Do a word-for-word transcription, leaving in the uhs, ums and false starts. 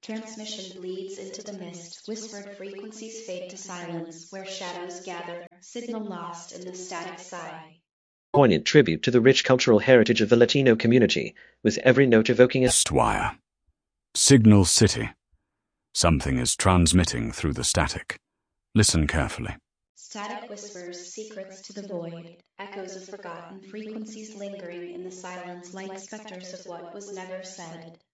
Transmission bleeds into the mist, whispered frequencies fade to silence, where shadows gather, signal lost in the static sigh. Poignant tribute to the rich cultural heritage of the Latino community, with every note evoking a Wire. Signal City. Something is transmitting through the static. Listen carefully. Static whispers secrets to the void, echoes of forgotten frequencies lingering in the silence like specters of what was never said.